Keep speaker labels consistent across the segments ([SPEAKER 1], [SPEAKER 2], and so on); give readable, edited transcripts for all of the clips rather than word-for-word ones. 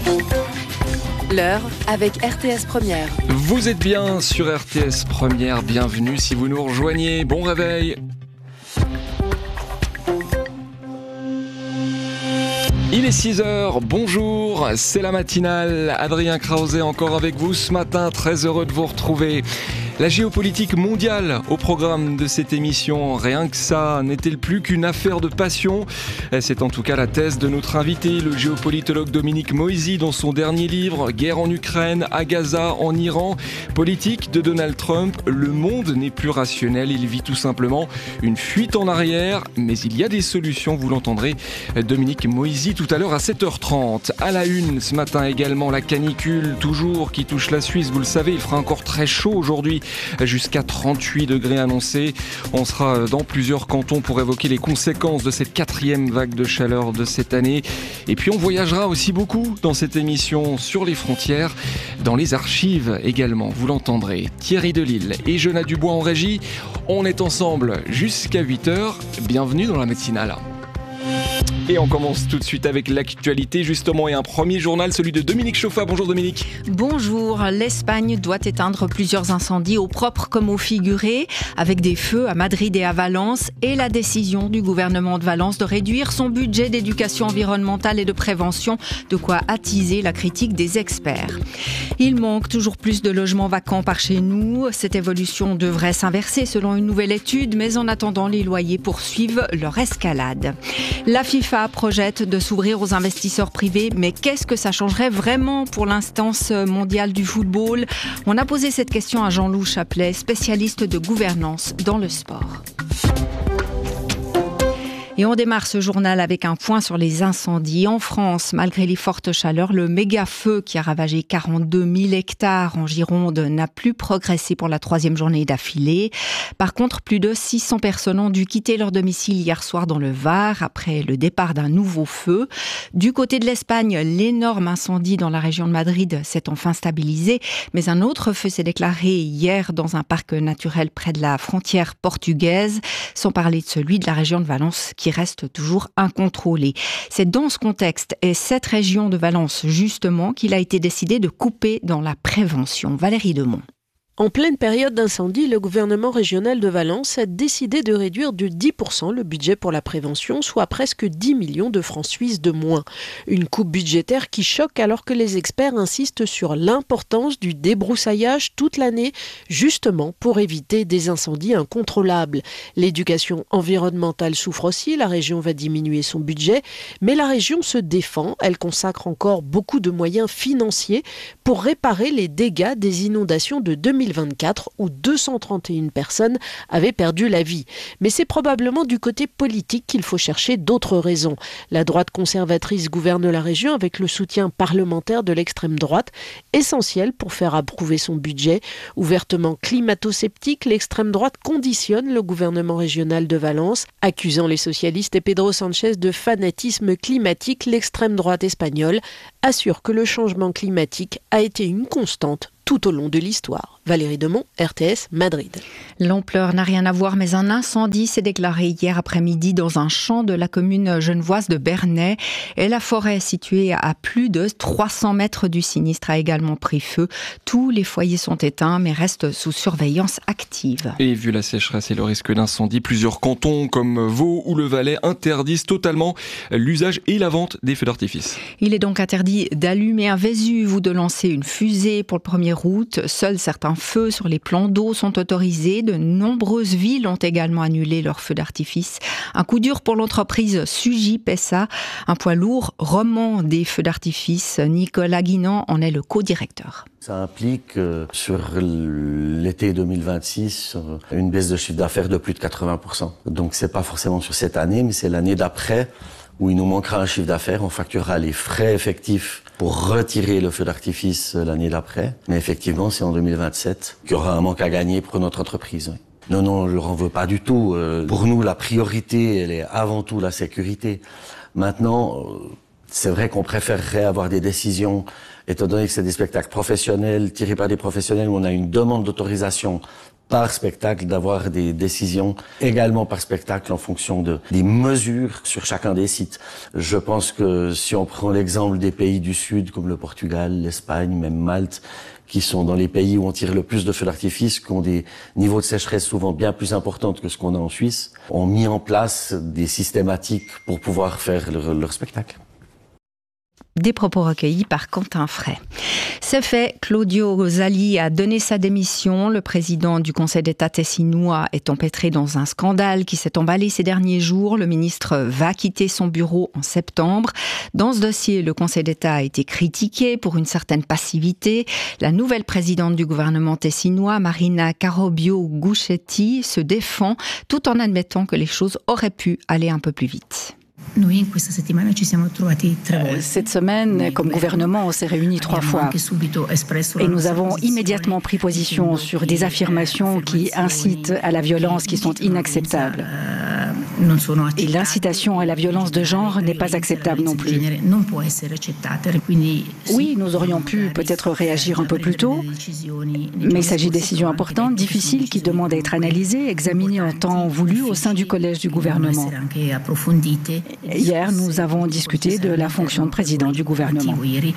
[SPEAKER 1] L'heure avec RTS Première.
[SPEAKER 2] Vous êtes bien sur RTS Première, bienvenue si vous nous rejoignez, bon réveil. Il est 6h, bonjour, c'est la matinale, Adrien Krause encore avec vous ce matin, très heureux de vous retrouver. La géopolitique mondiale au programme de cette émission, rien que ça, n'est-elle plus qu'une affaire de passion ? C'est en tout cas la thèse de notre invité, le géopolitologue Dominique Moïsi, dans son dernier livre, Guerre en Ukraine, à Gaza, en Iran, politique de Donald Trump, le monde n'est plus rationnel, il vit tout simplement une fuite en arrière, mais il y a des solutions, vous l'entendrez, Dominique Moïsi tout à l'heure à 7h30. À la une, ce matin également, la canicule, toujours, qui touche la Suisse, vous le savez, il fera encore très chaud aujourd'hui, jusqu'à 38 degrés annoncés. On sera dans plusieurs cantons pour évoquer les conséquences de cette 4e vague de chaleur de cette année. Et puis on voyagera aussi beaucoup dans cette émission sur les frontières, dans les archives également, vous l'entendrez. Thierry Delille et Jonah Dubois en régie. On est ensemble jusqu'à 8h. Bienvenue dans la matinale. Et on commence tout de suite avec l'actualité justement et un premier journal, celui de Dominique Chauffa. Bonjour Dominique.
[SPEAKER 3] Bonjour, l'Espagne doit éteindre plusieurs incendies au propre comme au figuré, avec des feux à Madrid et à Valence et la décision du gouvernement de Valence de réduire son budget d'éducation environnementale et de prévention, de quoi attiser la critique des experts. Il manque toujours plus de logements vacants par chez nous. Cette évolution devrait s'inverser selon une nouvelle étude, mais en attendant, les loyers poursuivent leur escalade. La FIFA projette de s'ouvrir aux investisseurs privés, mais qu'est-ce que ça changerait vraiment pour l'instance mondiale du football ? On a posé cette question à Jean-Loup Chaplet, spécialiste de gouvernance dans le sport. Et on démarre ce journal avec un point sur les incendies. En France, malgré les fortes chaleurs, le méga-feu qui a ravagé 42 000 hectares en Gironde n'a plus progressé pour la 3e journée d'affilée. Par contre, plus de 600 personnes ont dû quitter leur domicile hier soir dans le Var après le départ d'un nouveau feu. Du côté de l'Espagne, l'énorme incendie dans la région de Madrid s'est enfin stabilisé, mais un autre feu s'est déclaré hier dans un parc naturel près de la frontière portugaise, sans parler de celui de la région de Valence qui reste toujours incontrôlé. C'est dans ce contexte et cette région de Valence, justement, qu'il a été décidé de couper dans la prévention. Valérie Demont.
[SPEAKER 4] En pleine période d'incendie, le gouvernement régional de Valence a décidé de réduire de 10% le budget pour la prévention, soit presque 10 millions de francs suisses de moins. Une coupe budgétaire qui choque alors que les experts insistent sur l'importance du débroussaillage toute l'année, justement pour éviter des incendies incontrôlables. L'éducation environnementale souffre aussi, la région va diminuer son budget, mais la région se défend, elle consacre encore beaucoup de moyens financiers pour réparer les dégâts des inondations de 2024 où 231 personnes avaient perdu la vie. Mais c'est probablement du côté politique qu'il faut chercher d'autres raisons. La droite conservatrice gouverne la région avec le soutien parlementaire de l'extrême droite, essentiel pour faire approuver son budget. Ouvertement climato-sceptique, l'extrême droite conditionne le gouvernement régional de Valence. Accusant les socialistes et Pedro Sanchez de fanatisme climatique, l'extrême droite espagnole assure que le changement climatique a été une constante tout au long de l'histoire. Valérie Demont, RTS, Madrid.
[SPEAKER 3] L'ampleur n'a rien à voir, mais un incendie s'est déclaré hier après-midi dans un champ de la commune genevoise de Bernay. Et la forêt située à plus de 300 mètres du sinistre a également pris feu. Tous les foyers sont éteints, mais restent sous surveillance active.
[SPEAKER 2] Et vu la sécheresse et le risque d'incendie, plusieurs cantons comme Vaud ou le Valais interdisent totalement l'usage et la vente des feux d'artifice.
[SPEAKER 3] Il est donc interdit d'allumer un Vésuve ou de lancer une fusée pour le 1er août. Seuls certains feux sur les plans d'eau sont autorisés. De nombreuses villes ont également annulé leurs feux d'artifice. Un coup dur pour l'entreprise Sugi-Pessa, un poids lourd roman des feux d'artifice. Nicolas Guinan en est le co-directeur.
[SPEAKER 5] Ça implique sur l'été 2026 une baisse de chiffre d'affaires de plus de 80%. Donc c'est pas forcément sur cette année, mais c'est l'année d'après où il nous manquera un chiffre d'affaires. On facturera les frais effectifs pour retirer le feu d'artifice l'année d'après. Mais effectivement, c'est en 2027 qu'il y aura un manque à gagner pour notre entreprise. Oui. Non, je ne leur en veux pas du tout. Pour nous, la priorité, elle est avant tout la sécurité. Maintenant, c'est vrai qu'on préférerait avoir des décisions, étant donné que c'est des spectacles professionnels, tirés par des professionnels, où on a une demande d'autorisation par spectacle, d'avoir des décisions également par spectacle en fonction des mesures sur chacun des sites. Je pense que si on prend l'exemple des pays du Sud comme le Portugal, l'Espagne, même Malte, qui sont dans les pays où on tire le plus de feux d'artifice, qui ont des niveaux de sécheresse souvent bien plus importants que ce qu'on a en Suisse, ont mis en place des systématiques pour pouvoir faire leur spectacle.
[SPEAKER 3] Des propos recueillis par Quentin Fray. C'est fait, Claudio Zali a donné sa démission. Le président du Conseil d'État tessinois est empêtré dans un scandale qui s'est emballé ces derniers jours. Le ministre va quitter son bureau en septembre. Dans ce dossier, le Conseil d'État a été critiqué pour une certaine passivité. La nouvelle présidente du gouvernement tessinois, Marina Carobio-Guschetti, se défend tout en admettant que les choses auraient pu aller un peu plus vite.
[SPEAKER 6] Cette semaine, comme gouvernement, on s'est réunis 3 fois et nous avons immédiatement pris position sur des affirmations qui incitent à la violence, qui sont inacceptables. Et l'incitation à la violence de genre n'est pas acceptable non plus. Oui, nous aurions pu peut-être réagir un peu plus tôt, mais il s'agit de décisions importantes, difficiles, qui demandent à être analysées, examinées en temps voulu au sein du collège du gouvernement. Hier, nous avons discuté de la fonction de président du gouvernement.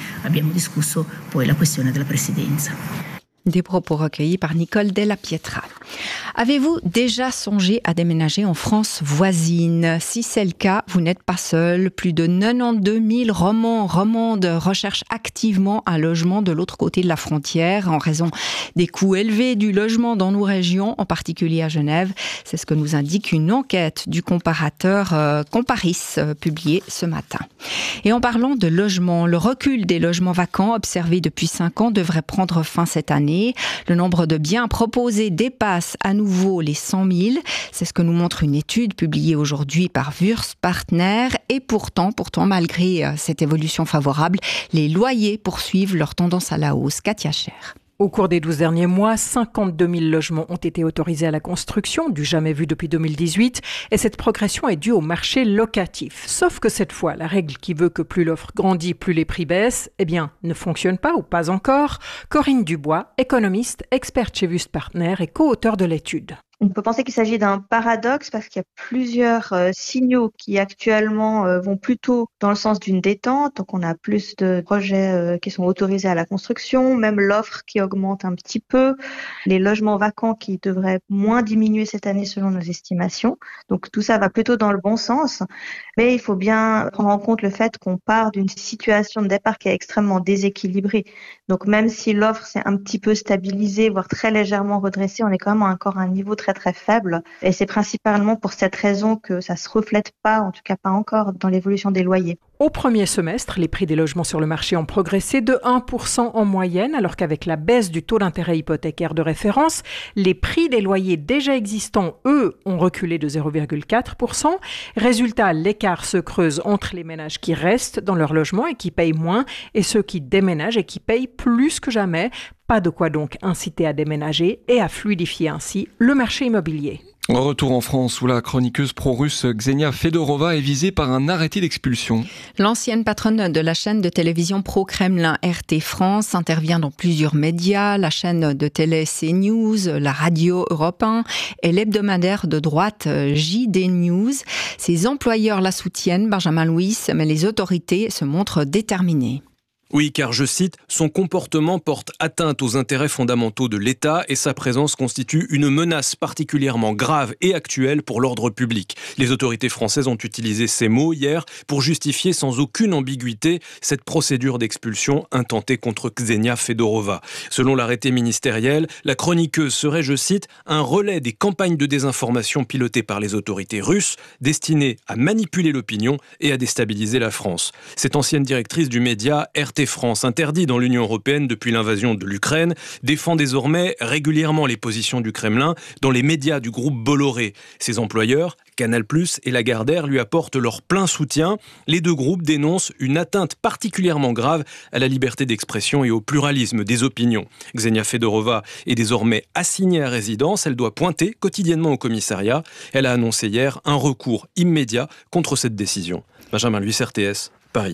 [SPEAKER 3] Des propos recueillis par Nicole Della Pietra. Avez-vous déjà songé à déménager en France voisine? Si c'est le cas, vous n'êtes pas seul. Plus de 92 000 romandes recherchent activement un logement de l'autre côté de la frontière en raison des coûts élevés du logement dans nos régions, en particulier à Genève. C'est ce que nous indique une enquête du comparateur Comparis publiée ce matin. Et en parlant de logement, le recul des logements vacants observé depuis 5 ans devrait prendre fin cette année. Le nombre de biens proposés dépasse à nouveau les 100 000. C'est ce que nous montre une étude publiée aujourd'hui par Wurst Partner. Et pourtant, malgré cette évolution favorable, les loyers poursuivent leur tendance à la hausse. Katia Cher.
[SPEAKER 7] Au cours des 12 derniers mois, 52 000 logements ont été autorisés à la construction, du jamais vu depuis 2018, et cette progression est due au marché locatif. Sauf que cette fois, la règle qui veut que plus l'offre grandit, plus les prix baissent, ne fonctionne pas ou pas encore. Corinne Dubois, économiste, experte chez Wurst Partner et co-auteure de l'étude.
[SPEAKER 8] On peut penser qu'il s'agit d'un paradoxe parce qu'il y a plusieurs signaux qui actuellement vont plutôt dans le sens d'une détente. Donc on a plus de projets qui sont autorisés à la construction, même l'offre qui augmente un petit peu, les logements vacants qui devraient moins diminuer cette année selon nos estimations. Donc tout ça va plutôt dans le bon sens, mais il faut bien prendre en compte le fait qu'on part d'une situation de départ qui est extrêmement déséquilibrée. Donc même si l'offre s'est un petit peu stabilisée, voire très légèrement redressée, on est quand même encore à un niveau très faible. Et c'est principalement pour cette raison que ça se reflète pas, en tout cas pas encore, dans l'évolution des loyers.
[SPEAKER 7] Au premier semestre, les prix des logements sur le marché ont progressé de 1% en moyenne, alors qu'avec la baisse du taux d'intérêt hypothécaire de référence, les prix des loyers déjà existants, eux, ont reculé de 0,4%. Résultat, l'écart se creuse entre les ménages qui restent dans leur logement et qui payent moins, et ceux qui déménagent et qui payent plus que jamais. Pas de quoi donc inciter à déménager et à fluidifier ainsi le marché immobilier.
[SPEAKER 2] Retour en France où la chroniqueuse pro-russe Ksenia Fedorova est visée par un arrêté d'expulsion.
[SPEAKER 3] L'ancienne patronne de la chaîne de télévision pro-Kremlin RT France intervient dans plusieurs médias, la chaîne de télé CNews, la radio Europe 1 et l'hebdomadaire de droite JD News. Ses employeurs la soutiennent, Benjamin Louis, mais les autorités se montrent déterminées.
[SPEAKER 9] Oui, car, je cite, « Son comportement porte atteinte aux intérêts fondamentaux de l'État et sa présence constitue une menace particulièrement grave et actuelle pour l'ordre public. » Les autorités françaises ont utilisé ces mots hier pour justifier sans aucune ambiguïté cette procédure d'expulsion intentée contre Ksenia Fedorova. Selon l'arrêté ministériel, la chroniqueuse serait, je cite, « un relais des campagnes de désinformation pilotées par les autorités russes destinées à manipuler l'opinion et à déstabiliser la France. » Cette ancienne directrice du média RT France, interdit dans l'Union européenne depuis l'invasion de l'Ukraine, défend désormais régulièrement les positions du Kremlin dans les médias du groupe Bolloré. Ses employeurs, Canal+ et Lagardère, lui apportent leur plein soutien. Les deux groupes dénoncent une atteinte particulièrement grave à la liberté d'expression et au pluralisme des opinions. Ksenia Fedorova est désormais assignée à résidence. Elle doit pointer quotidiennement au commissariat. Elle a annoncé hier un recours immédiat contre cette décision. Benjamin Louis, RTS, Paris.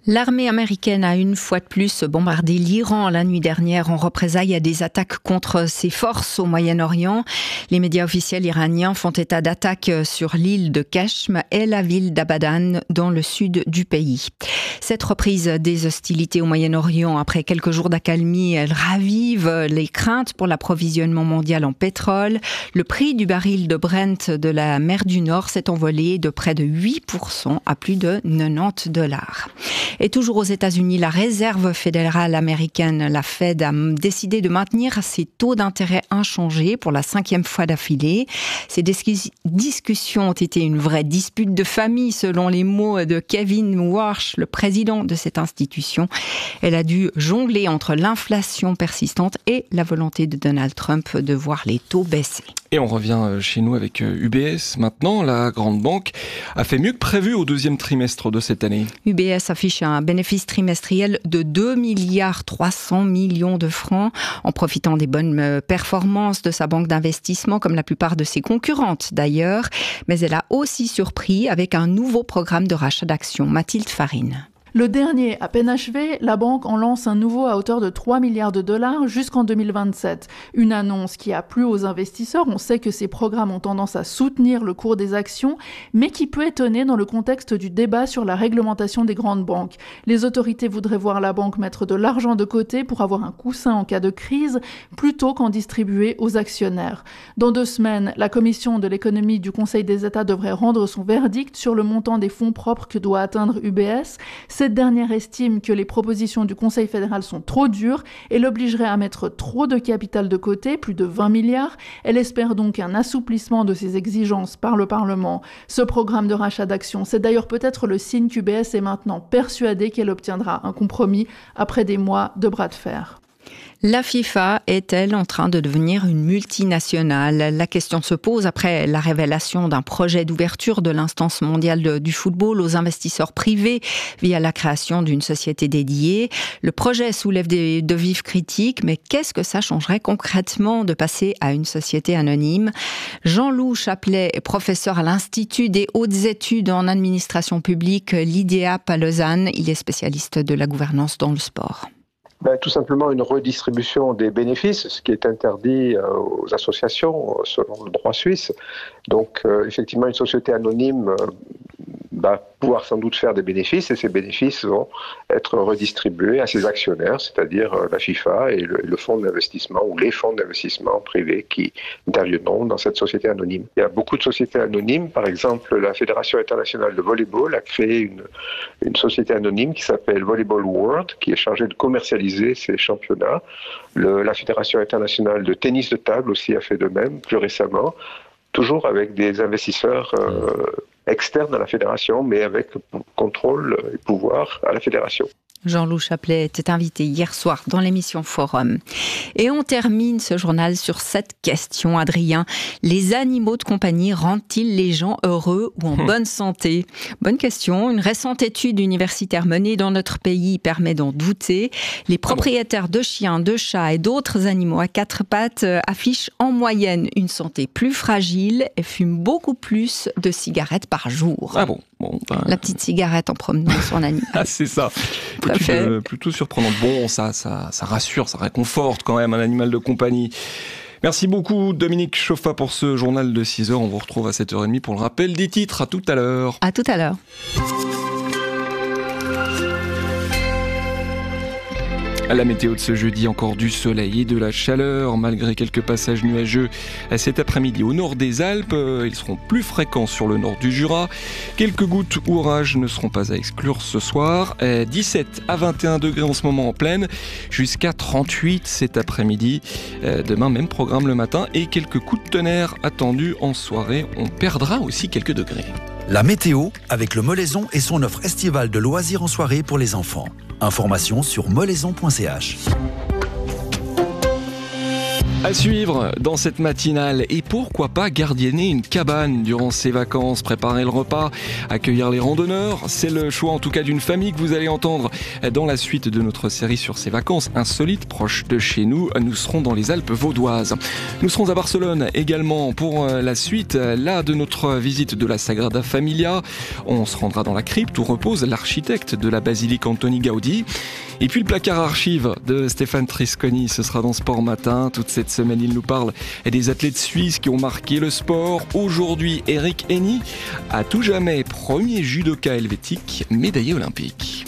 [SPEAKER 3] L'armée américaine a une fois de plus bombardé l'Iran la nuit dernière en représailles à des attaques contre ses forces au Moyen-Orient. Les médias officiels iraniens font état d'attaques sur l'île de Keshm et la ville d'Abadan dans le sud du pays. Cette reprise des hostilités au Moyen-Orient après quelques jours d'accalmie, elle ravive les craintes pour l'approvisionnement mondial en pétrole. Le prix du baril de Brent de la mer du Nord s'est envolé de près de 8% à plus de $90. Et toujours aux États-Unis, la Réserve fédérale américaine, la Fed, a décidé de maintenir ses taux d'intérêt inchangés pour la 5e fois d'affilée. Ces discussions ont été une vraie dispute de famille, selon les mots de Kevin Warsh, le président de cette institution. Elle a dû jongler entre l'inflation persistante et la volonté de Donald Trump de voir les taux baisser.
[SPEAKER 2] Et on revient chez nous avec UBS maintenant. La grande banque a fait mieux que prévu au deuxième trimestre de cette année.
[SPEAKER 3] UBS affiche un bénéfice trimestriel de 2,3 milliards de francs en profitant des bonnes performances de sa banque d'investissement comme la plupart de ses concurrentes d'ailleurs. Mais elle a aussi surpris avec un nouveau programme de rachat d'actions. Mathilde Farine.
[SPEAKER 10] Le dernier, à peine achevé, la banque en lance un nouveau à hauteur de 3 milliards de dollars jusqu'en 2027. Une annonce qui a plu aux investisseurs. On sait que ces programmes ont tendance à soutenir le cours des actions, mais qui peut étonner dans le contexte du débat sur la réglementation des grandes banques. Les autorités voudraient voir la banque mettre de l'argent de côté pour avoir un coussin en cas de crise, plutôt qu'en distribuer aux actionnaires. Dans 2 semaines, la commission de l'économie du Conseil des États devrait rendre son verdict sur le montant des fonds propres que doit atteindre UBS. Cette dernière estime que les propositions du Conseil fédéral sont trop dures et l'obligerait à mettre trop de capital de côté, plus de 20 milliards. Elle espère donc un assouplissement de ses exigences par le Parlement. Ce programme de rachat d'actions, c'est d'ailleurs peut-être le signe qu'UBS est maintenant persuadée qu'elle obtiendra un compromis après des mois de bras de fer.
[SPEAKER 3] La FIFA est-elle en train de devenir une multinationale ? La question se pose après la révélation d'un projet d'ouverture de l'instance mondiale du football aux investisseurs privés via la création d'une société dédiée. Le projet soulève de vives critiques, mais qu'est-ce que ça changerait concrètement de passer à une société anonyme ? Jean-Loup Chaplet est professeur à l'Institut des hautes études en administration publique, l'IDEAP à Lausanne. Il est spécialiste de la gouvernance dans le sport.
[SPEAKER 11] Tout simplement une redistribution des bénéfices, ce qui est interdit aux associations selon le droit suisse. Donc effectivement, une société anonyme va pouvoir sans doute faire des bénéfices et ces bénéfices vont être redistribués à ses actionnaires, c'est-à-dire la FIFA et le fonds d'investissement ou les fonds d'investissement privés qui interviendront dans cette société anonyme. Il y a beaucoup de sociétés anonymes, par exemple la Fédération internationale de volleyball a créé une société anonyme qui s'appelle Volleyball World, qui est chargée de commercialiser ces championnats. La Fédération internationale de tennis de table aussi a fait de même plus récemment, toujours avec des investisseurs externe à la fédération, mais avec contrôle et pouvoir à la fédération.
[SPEAKER 3] Jean-Loup Chaplet était invité hier soir dans l'émission Forum. Et on termine ce journal sur cette question, Adrien. Les animaux de compagnie rendent-ils les gens heureux ou en bonne santé ? Bonne question. Une récente étude universitaire menée dans notre pays permet d'en douter. Les propriétaires de chiens, de chats et d'autres animaux à 4 pattes affichent en moyenne une santé plus fragile et fument beaucoup plus de cigarettes par jour.
[SPEAKER 2] Ah bon,
[SPEAKER 3] La petite cigarette en promenant son animal.
[SPEAKER 2] Ah, c'est ça. Plutôt surprenant. Bon, ça rassure, ça réconforte quand même un animal de compagnie. Merci beaucoup Dominique Chauffat pour ce journal de 6h. On vous retrouve à 7h30 pour le rappel des titres. À tout à l'heure.
[SPEAKER 3] À tout à l'heure.
[SPEAKER 2] À la météo de ce jeudi, encore du soleil et de la chaleur, malgré quelques passages nuageux cet après-midi au nord des Alpes. Ils seront plus fréquents sur le nord du Jura. Quelques gouttes ou orages ne seront pas à exclure ce soir. 17 à 21 degrés en ce moment en plaine, jusqu'à 38 cet après-midi. Demain, même programme le matin et quelques coups de tonnerre attendus en soirée. On perdra aussi quelques degrés.
[SPEAKER 12] La météo avec le Molaison et son offre estivale de loisirs en soirée pour les enfants. Informations sur molaison.ch.
[SPEAKER 2] À suivre dans cette matinale, et pourquoi pas gardienner une cabane durant ces vacances, préparer le repas, accueillir les randonneurs. C'est le choix en tout cas d'une famille que vous allez entendre dans la suite de notre série sur ces vacances insolites proches de chez nous. Nous serons dans les Alpes vaudoises. Nous serons à Barcelone également pour la suite là de notre visite de la Sagrada Familia. On se rendra dans la crypte où repose l'architecte de la basilique Antoni Gaudi. Et puis le placard archive de Stéphane Trisconi, ce sera dans Sport Matin. Toute cette semaine, il nous parle des athlètes suisses qui ont marqué le sport. Aujourd'hui, Eric Henny, à tout jamais premier judoka helvétique médaillé olympique.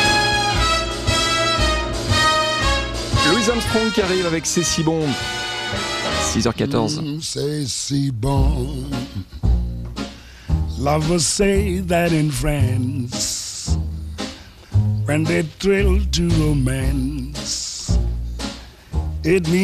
[SPEAKER 2] Louis Armstrong qui arrive avec C'est si bon. 6h14.
[SPEAKER 13] C'est si bon. Lovers say that in France, when they thrill to romance, it means